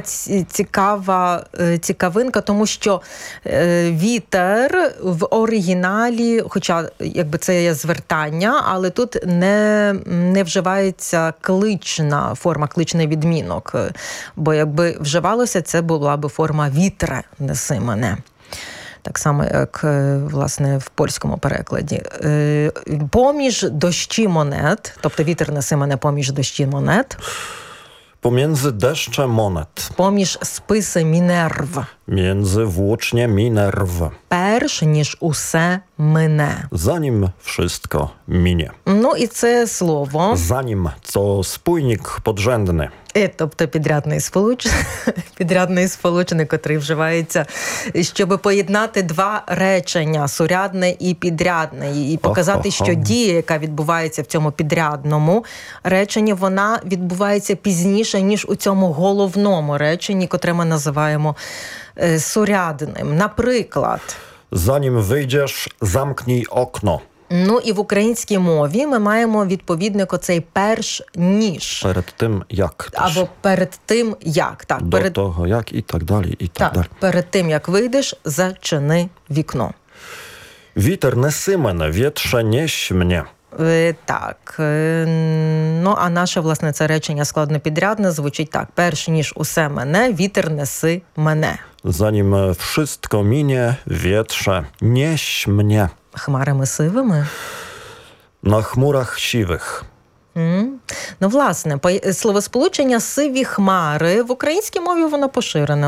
цікавинка, тому що вітер в оригіналі, хоча якби це є звертання, але тут не вживається клична форма, кличний відмінок. Бо якби вживалося, це була би форма «вітре, неси мене». Так само, як, власне, в польському перекладі. Поміж дощі монет, тобто вітер неси мене поміж дощі монет. Pomiędzy deszcze monet. Поміж списи Мінерв. Między włócznie Minerw. Перш ніж усе мине. Zanim wszystko minie. Ну і це слово. Zanim, co spójnik podrzędny. Тобто підрядний сполучник, котрий вживається, щоб поєднати два речення, сурядне і підрядне, і показати, що дія, яка відбувається в цьому підрядному реченні, вона відбувається пізніше, ніж у цьому головному реченні, котре ми називаємо сурядним. Наприклад, Zanim wyjdziesz, zamknij okno. Ну і в українській мові ми маємо відповідник оцей перш ніж. Перед тим як. Або перед тим як. Так, До того як і так далі, і так далі. Перед тим як вийдеш, зачини вікно. Вітер неси мене, вітре неś mnie. Так. Ну, а наше, власне, це речення складнопідрядне звучить так. Перш ніж усе мене, вітер неси мене. Zanim wszystko minie, wietrze, nieś mnie. Хмарами сивими? На хмурах сивих. Ну, власне, словосполучення «сиві хмари» в українській мові воно поширене,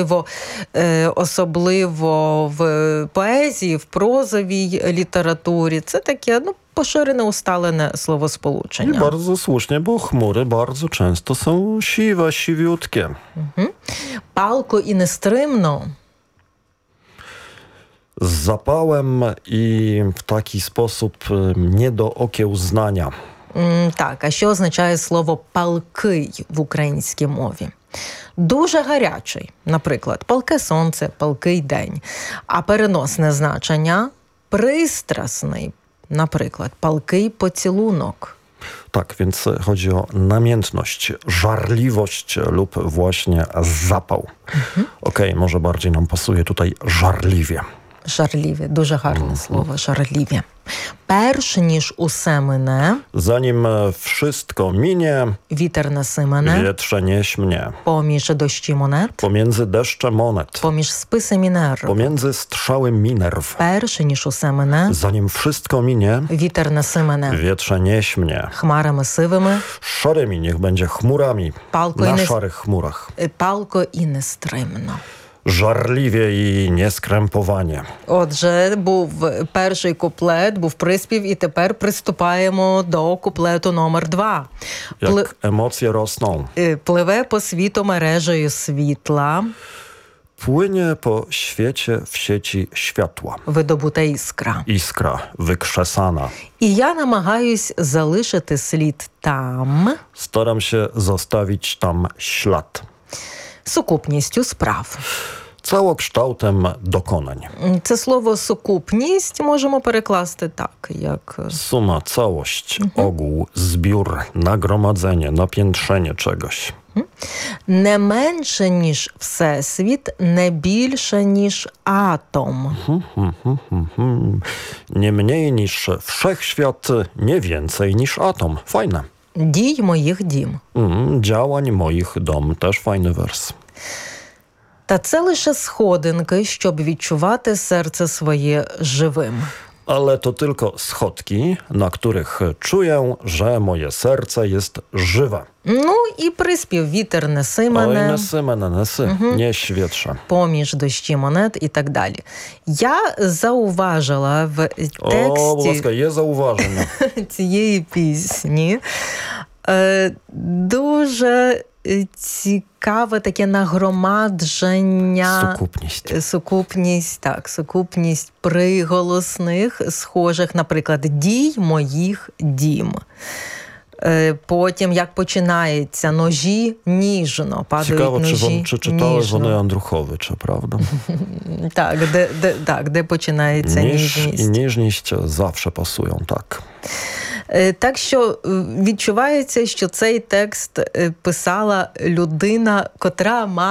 особливо в поезії, в прозовій літературі. Це таке, поширене, усталене словосполучення. I bardzo słusznie, bo chmury bardzo często są siwe, siwiutkie. Палко і нестримно. Z zapałem i w taki sposób nie do okiełznania. Так, а що означає слово «палкий» в українській мові? Дуже гарячий, наприклад, палке сонце, палкий день. А переносне значення – пристрасний, наприклад, палкий поцілунок. Tak, więc chodzi o namiętność, żarliwość lub właśnie zapał. Okej, może bardziej nam pasuje tutaj żarliwie. Żarliwie, дуже гарне слово, żarliwie. Перш ніж усе мине, Zanim wszystko minie, вітер неси мене, wietrze nieś mnie. поміж дощі монет, Pomiędzy deszcze monet, поміж списи Мінерв, pomiędzy strzały Minerw. перш ніж усе мине, Zanim wszystko minie, вітер неси мене, wietrze nieś mnie. хмарами сивими, Szarymi niech będzie chmurami, палко na szarych chmurach. і нестримно. Żarliwie i nieskrępowanie. Отже, був перший куплет, був приспів, і тепер приступаємо до куплету номер 2. Jak emocje rosną. Пливе по світу мережею світла. Płynie po świecie w sieci światła. Видобута іскра. Iskra wykrzesana. І я намагаюсь залишити слід там. Staram się zostawić tam ślad. Сукупністю справ. Całokształtem dokonań. Це слово «сукупність» можемо перекласти так, як... Suma, całość, ogół, zbiór, nagromadzenie, napiętrzenie czegoś. Не менше, ніж всесвіт, не більше, ніж атом. Nie mniej niż wszechświat, nie więcej niż atom. Fajne. Дій моїх дім. Działań moich dom. Też fajny wers. Та це лише сходинки, щоб відчувати серце своє живим. Ale to tylko schodki, na których czuję, że moje serce jest żywe. Ну і приспів «Вітер неси Oj, мене», nesy, mene, nesy, nieś wietrze. «Поміж дощі монет» і так далі. Я зауважила в O, будь ласка, тексті є зауваження. цієї пісні дуже цікаве таке нагромадження. Сукупність приголосних, схожих, наприклад, «дій моїх дім». Потім, як починається, ножі ніжно, падають Цікаво, ножі чи читали ніжно. вони Андруховича, правда? Так, де починається ніжність. І ніжність завжди пасують, так. Так що відчувається, що цей текст писала людина, котра має